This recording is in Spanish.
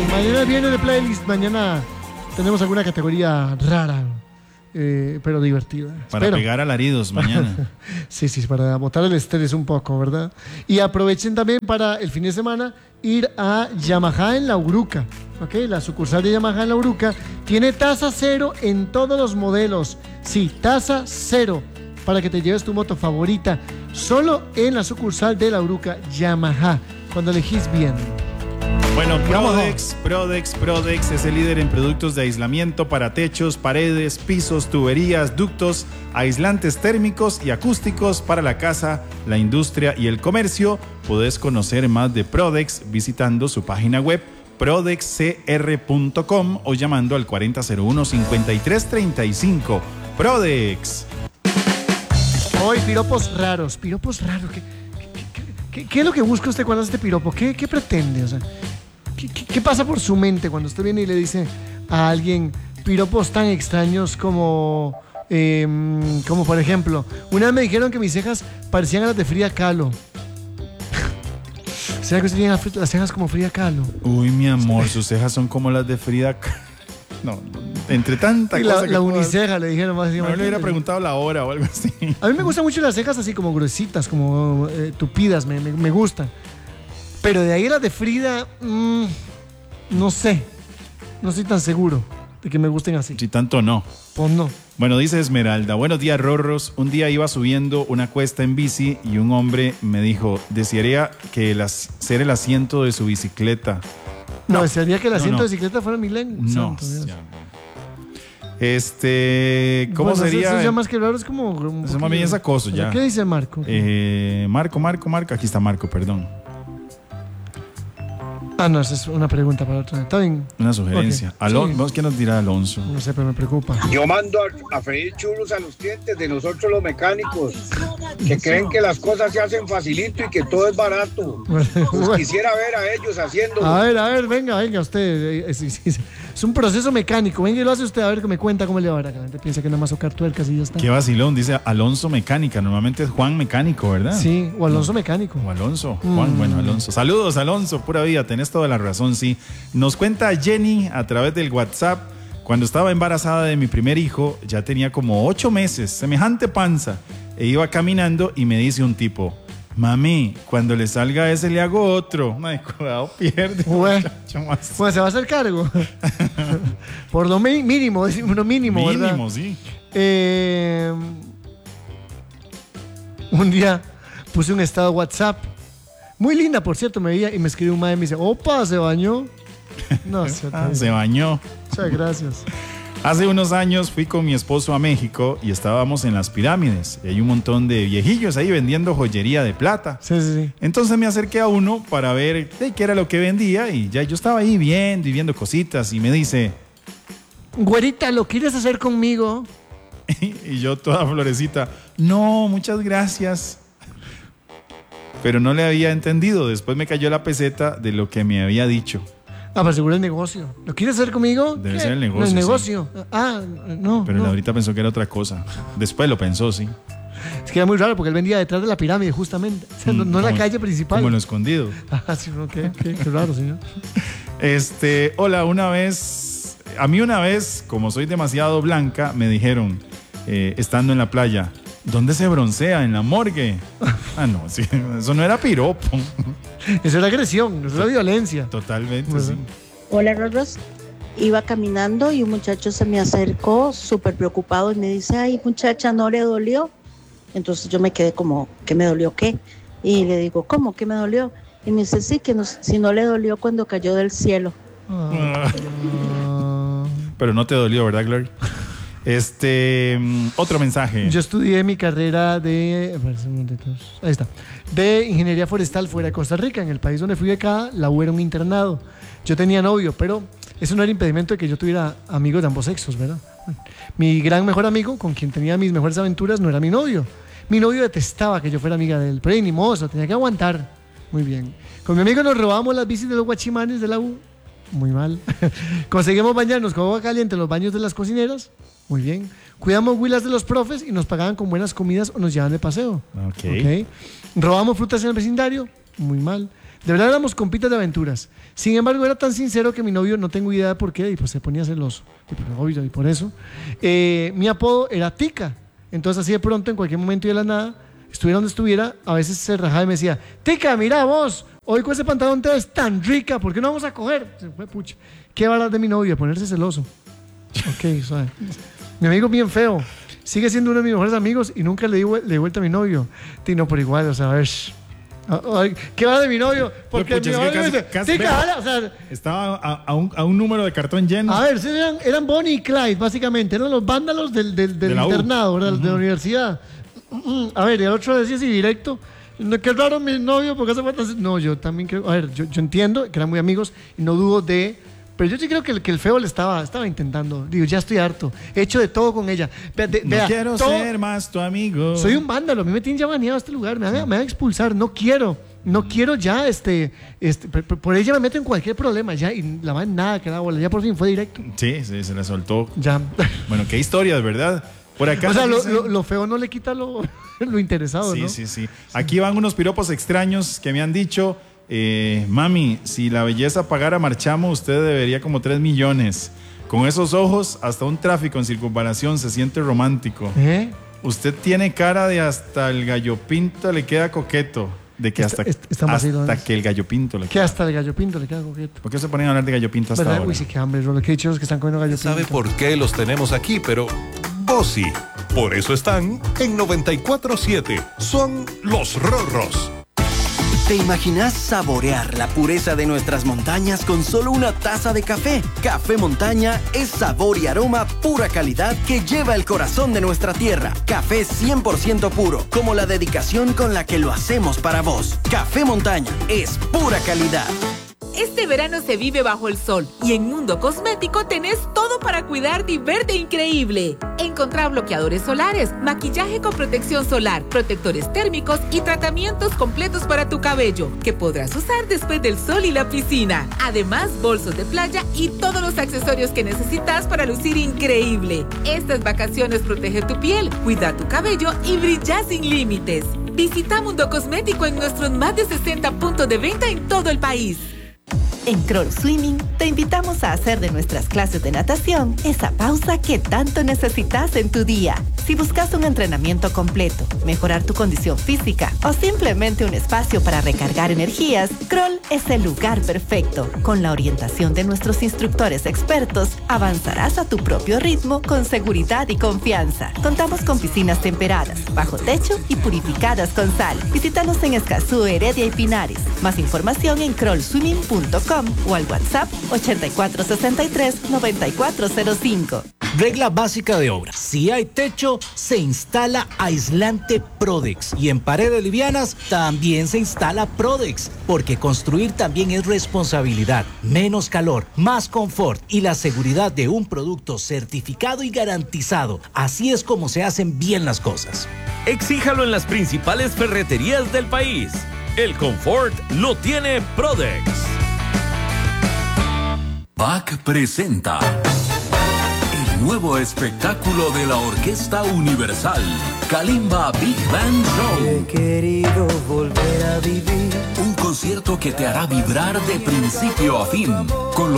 Mañana viene de playlist. Mañana tenemos alguna categoría rara, pero divertida. Para Espero. pegar alaridos mañana. Sí, para botar el estrés un poco, ¿verdad? Y aprovechen también para el fin de semana ir a Yamaha en La Uruca. ¿Ok? La sucursal de Yamaha en La Uruca tiene tasa cero en todos los modelos. Sí, tasa cero para que te lleves tu moto favorita. Solo en la sucursal de La Uruca, Yamaha. Cuando elegís bien. Bueno, Prodex es el líder en productos de aislamiento para techos, paredes, pisos, tuberías, ductos, aislantes térmicos y acústicos para la casa, la industria y el comercio. Podés conocer más de Prodex visitando su página web prodexcr.com o llamando al 4001-5335. Prodex. Hoy, piropos raros. ¿Qué es lo que busca usted cuando hace este piropo? ¿Qué pretende? O sea, ¿qué pasa por su mente cuando usted viene y le dice a alguien piropos tan extraños como por ejemplo, una vez me dijeron que mis cejas parecían a las de Frida Kahlo? ¿Será que usted tiene las cejas como Frida Kahlo? Uy, mi amor, sus cejas son como las de Frida Kahlo. No, entre tanta cosa que la uniceja le dijeron más. No le hubiera preguntado la hora o algo así. A mí me gustan mucho las cejas así como gruesitas, como tupidas, me gustan. Pero de ahí las de Frida, no sé. No estoy tan seguro de que me gusten así. Si tanto no. Pues no. Bueno, dice Esmeralda, buenos días, Rorros. Un día iba subiendo una cuesta en bici y un hombre me dijo, desearía que ser el asiento de su bicicleta. No, desearía que el asiento de bicicleta fuera mi lengua. No. ¿Cómo sería? Eso ya más que raro es como... Eso más bien es acoso ya. ¿Qué dice Marco? Marco. Aquí está Marco, perdón. No, esa es una pregunta para otra. ¿Está bien? Una sugerencia. Okay. ¿Vos qué nos dirá Alonso? No sé, pero me preocupa. Yo mando a freír churros a los clientes de nosotros los mecánicos, que creen que las cosas se hacen facilito y que todo es barato. Pues quisiera ver a ellos haciéndolo. A ver, venga usted. Es un proceso mecánico. Venga y lo hace usted, a ver que me cuenta cómo le va. La gente piensa que nada más tocar tuercas y ya está. Qué vacilón, dice Alonso Mecánica. Normalmente es Juan Mecánico, ¿verdad? Sí, o Alonso Mecánico. O Alonso. Juan, bueno, Alonso. Saludos, Alonso, pura vida. Tenés toda la razón, sí. Nos cuenta Jenny a través del WhatsApp. Cuando estaba embarazada de mi primer hijo, ya tenía como 8 meses, semejante panza. E iba caminando y me dice un tipo, mami, cuando le salga ese le hago otro. Ay, cuidado, pierde. Bueno, se va a hacer cargo. Por lo mínimo, uno mínimo, ¿verdad? Mínimo, sí. Un día puse un estado WhatsApp. Muy linda, por cierto, me veía y me escribió un madre y me dice, opa, ¿se bañó? No, se bañó. Muchas gracias. Hace unos años fui con mi esposo a México y estábamos en las pirámides. Y hay un montón de viejillos ahí vendiendo joyería de plata. Sí. Entonces me acerqué a uno para ver qué era lo que vendía y ya yo estaba ahí viendo cositas y me dice, güerita, ¿lo quieres hacer conmigo? Y yo toda florecita, no, muchas gracias. Pero no le había entendido. Después me cayó la peseta de lo que me había dicho. Pero seguro el negocio. ¿Lo quieres hacer conmigo? Debe ser el negocio. No, el negocio. Sí. No. Pero ahorita pensó que era otra cosa. Después lo pensó, sí. Es que era muy raro porque él vendía detrás de la pirámide, justamente. O sea, no en la calle principal. Como en lo escondido. Sí, qué raro, señor. Hola, a mí una vez, como soy demasiado blanca, me dijeron, estando en la playa, ¿dónde se broncea? ¿En la morgue? No, sí, eso no era piropo. Eso era agresión, eso era violencia. Totalmente, bueno. Sí. Hola, Rorros. Iba caminando y un muchacho se me acercó súper preocupado y me dice, ay, muchacha, ¿no le dolió? Entonces yo me quedé como, ¿qué me dolió qué? Y le digo, ¿cómo? ¿Qué me dolió? Y me dice, sí, que si no le dolió cuando cayó del cielo. Pero no te dolió, ¿verdad, Gloria? Otro mensaje. Yo estudié mi carrera de ingeniería forestal fuera de Costa Rica. En el país donde fui becada, la U era un internado. Yo tenía novio, pero eso no era impedimento de que yo tuviera amigos de ambos sexos, ¿verdad? Mi gran mejor amigo, con quien tenía mis mejores aventuras, no era mi novio. Mi novio detestaba que yo fuera amiga de él, pero ni modo, tenía que aguantar. Muy bien. Con mi amigo nos robábamos las bicis de los guachimanes de la U. Muy mal. Conseguimos bañarnos con agua caliente en los baños de las cocineras. Muy bien. Cuidamos huilas de los profes y nos pagaban con buenas comidas o nos llevaban de paseo. Ok. Robamos frutas en el vecindario. Muy mal. De verdad éramos compitas de aventuras. Sin embargo, era tan sincero que mi novio, no tengo idea de por qué, y pues se ponía celoso. Y por eso. Mi apodo era Tica. Entonces, así de pronto, en cualquier momento y de la nada, estuviera donde estuviera, a veces se rajaba y me decía, Tica, mira vos, hoy con ese pantalón te ves tan rica, ¿por qué no vamos a coger? Se fue, pucha. ¿Qué va a hablar de mi novio? Ponerse celoso. Ok, suave. Mi amigo es bien feo. Sigue siendo uno de mis mejores amigos y nunca le di vuelta a mi novio. Tino, por igual, o sea, a ver. ¿Qué va de mi novio? Porque pucha, mi novio me dice, Tica, o sea, estaba a un número de cartón lleno. a ver, eran Bonnie y Clyde, básicamente. Eran los vándalos del De la U. internado, ¿verdad? De la universidad. A ver, y el otro decía así directo. Qué raro mi novio, porque hace falta. No, yo también creo. A ver, yo entiendo que eran muy amigos y no dudo de. Pero yo sí creo que el feo le estaba intentando. Digo, ya estoy harto. He hecho de todo con ella. No quiero ser más tu amigo. Soy un vándalo. A mí me tienen ya baneado a este lugar. Me van a expulsar. No quiero ya, por ella me meto en cualquier problema. Ya, y la man nada que da bola. Ya por fin fue directo. Sí, se la soltó. Ya. Bueno, qué historias, ¿verdad? Por acá. O sea, lo feo no le quita lo interesado, sí, ¿no? Sí. Aquí van unos piropos extraños que me han dicho. Mami, si la belleza pagara marchamo, usted debería como 3 millones. Con esos ojos, hasta un tráfico en circunvalación se siente romántico. Usted tiene cara de hasta el gallo pinto le queda coqueto. De que hasta que el gallo pinto le queda. Que hasta el gallo pinto le queda coqueto. ¿Por qué se ponen a hablar de gallo pinto hasta ¿verdad? ahora? Uy, sí, qué hambre, Rolo. Qué dichosos que están comiendo gallo pinto. ¿Sabe por qué los tenemos aquí? Pero vos sí. Por eso están en 94.7. Son los Rorros. ¿Te imaginas saborear la pureza de nuestras montañas con solo una taza de café? Café Montaña es sabor y aroma pura calidad que lleva el corazón de nuestra tierra. Café 100% puro, como la dedicación con la que lo hacemos para vos. Café Montaña es pura calidad. Este verano se vive bajo el sol y en Mundo Cosmético tenés todo para cuidarte y verte increíble. Encontrá bloqueadores solares, maquillaje con protección solar, protectores térmicos y tratamientos completos para tu cabello que podrás usar después del sol y la piscina. Además, bolsos de playa y todos los accesorios que necesitas para lucir increíble. Estas vacaciones protege tu piel, cuida tu cabello y brilla sin límites. Visita Mundo Cosmético en nuestros más de 60 puntos de venta en todo el país. En Kroll Swimming te invitamos a hacer de nuestras clases de natación esa pausa que tanto necesitas en tu día. Si buscas un entrenamiento completo, mejorar tu condición física o simplemente un espacio para recargar energías, Kroll es el lugar perfecto. Con la orientación de nuestros instructores expertos, avanzarás a tu propio ritmo con seguridad y confianza. Contamos con piscinas temperadas, bajo techo y purificadas con sal. Visítanos en Escazú, Heredia y Pinares. Más información en krollswimming.com o al WhatsApp 8463-9405. Regla básica de obra. Si hay techo, se instala aislante Prodex. Y en paredes livianas, también se instala Prodex. Porque construir también es responsabilidad. Menos calor, más confort y la seguridad de un producto certificado y garantizado. Así es como se hacen bien las cosas. Exíjalo en las principales ferreterías del país. El confort lo tiene Prodex. BAC presenta el nuevo espectáculo de la Orquesta Universal, Kalimba Big Band Show. He querido volver a vivir. Un concierto que te hará vibrar de principio a fin, con los